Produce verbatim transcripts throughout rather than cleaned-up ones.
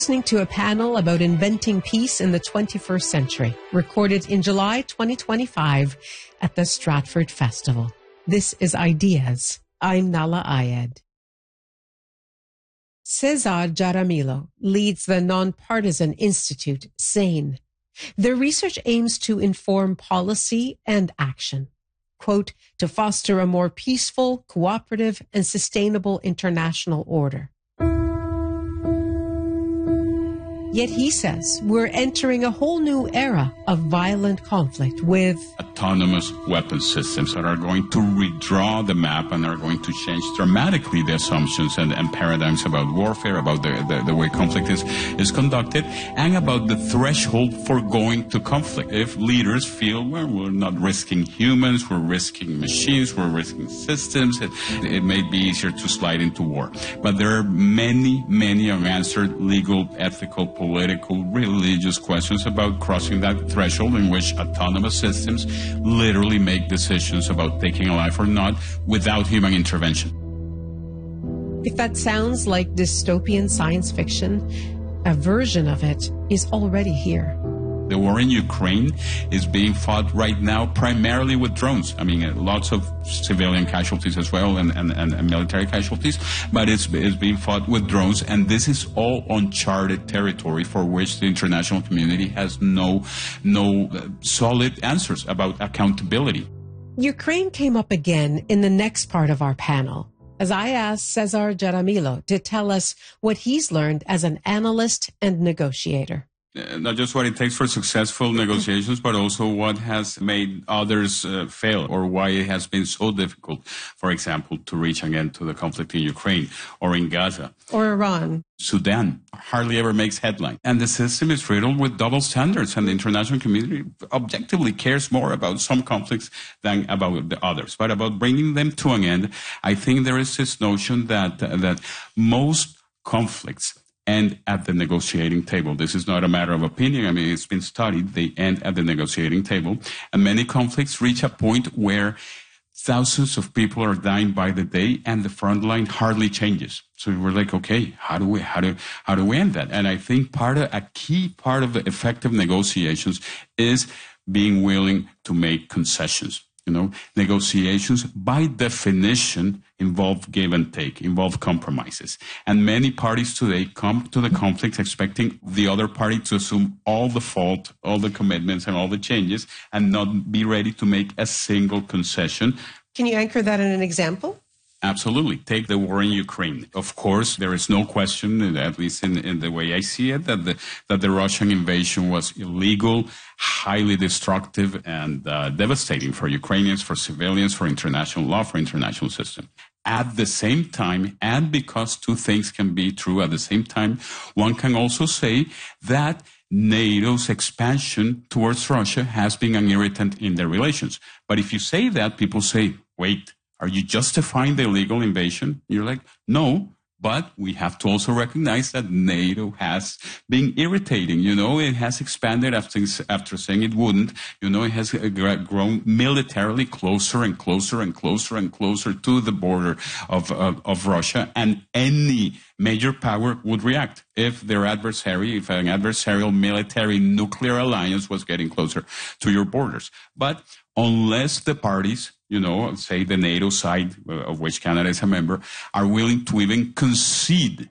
Listening to a panel about inventing peace in the twenty-first century, recorded in July twenty twenty-five at the Stratford Festival. This is Ideas. I'm Nala Ayed. Cesar Jaramillo leads the nonpartisan institute, SANE. Their research aims to inform policy and action, quote, to foster a more peaceful, cooperative, and sustainable international order. Yet he says we're entering a whole new era of violent conflict with autonomous weapon systems that are going to redraw the map and are going to change dramatically the assumptions and, and paradigms about warfare, about the, the, the way conflict is, is conducted, and about the threshold for going to conflict. If leaders feel, well, we're not risking humans, we're risking machines, we're risking systems, it, it may be easier to slide into war. But there are many, many unanswered legal, ethical, political, religious questions about crossing that threshold in which autonomous systems literally make decisions about taking a life or not without human intervention. If that sounds like dystopian science fiction, a version of it is already here. The war in Ukraine is being fought right now primarily with drones. I mean, lots of civilian casualties as well and, and, and military casualties, but it's, it's being fought with drones, and this is all uncharted territory for which the international community has no, no solid answers about accountability. Ukraine came up again in the next part of our panel, as I asked Cesar Jaramillo to tell us what he's learned as an analyst and negotiator. Uh, not just what it takes for successful negotiations, but also what has made others uh, fail, or why it has been so difficult, for example, to reach again to the conflict in Ukraine or in Gaza. Or Iran. Sudan hardly ever makes headline. And the system is riddled with double standards, and the international community objectively cares more about some conflicts than about the others. But about bringing them to an end, I think there is this notion that, uh, that most conflicts end at the negotiating table. This is not a matter of opinion. I mean, it's been studied. They end at the negotiating table. And many conflicts reach a point where thousands of people are dying by the day and the front line hardly changes. So we're like, okay, how do we, how do, how do we end that? And I think part of, a key part of the effective negotiations is being willing to make concessions. You know, negotiations by definition involve give and take, involve compromises. And many parties today come to the conflict expecting the other party to assume all the fault, all the commitments and all the changes, and not be ready to make a single concession. Can you anchor that in an example? Absolutely. Take the war in Ukraine. Of course, there is no question, at least in, in the way I see it, that the, that the Russian invasion was illegal, highly destructive, and uh, devastating for Ukrainians, for civilians, for international law, for international system. At the same time, and because two things can be true at the same time, one can also say that NATO's expansion towards Russia has been an irritant in their relations. But if you say that, people say, wait, are you justifying the illegal invasion? You're like, no, but we have to also recognize that NATO has been irritating. You know, it has expanded after, after saying it wouldn't. You know, it has grown militarily closer and closer and closer and closer to the border of, of, of Russia. And any major power would react if their adversary, if an adversarial military nuclear alliance was getting closer to your borders. But unless the parties, you know, say the NATO side, of which Canada is a member, are willing to even concede,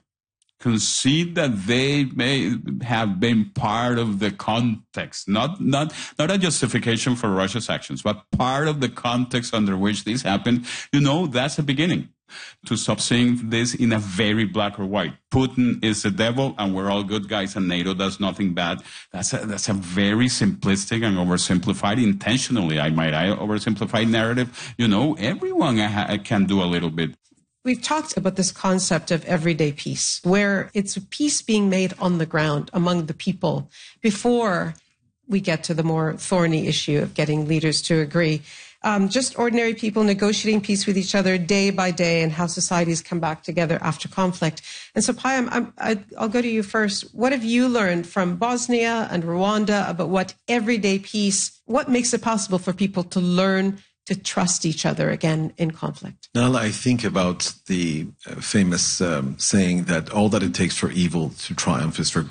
concede that they may have been part of the context, not, not, not a justification for Russia's actions, but part of the context under which this happened, you know, that's a beginning. To stop seeing this in a very black or white. Putin is the devil and we're all good guys and NATO does nothing bad. That's a, that's a very simplistic and oversimplified, intentionally, I might I oversimplified narrative. You know, everyone can do a little bit. We've talked about this concept of everyday peace, where it's a peace being made on the ground among the people before we get to the more thorny issue of getting leaders to agree. Um, just ordinary people negotiating peace with each other day by day, and how societies come back together after conflict. And so, Payam, I'm, I, I'll go to you first. What have you learned from Bosnia and Rwanda about what everyday peace, what makes it possible for people to learn to trust each other again in conflict. Now I think about the uh, famous um, saying that all that it takes for evil to triumph is for